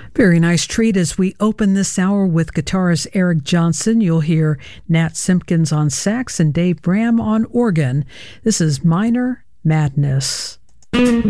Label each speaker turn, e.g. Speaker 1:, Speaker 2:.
Speaker 1: Very nice treat as we open this hour with guitarist Eric Johnson. You'll hear Nat Simpkins on sax and Dave Bram on organ. This is Minor Madness.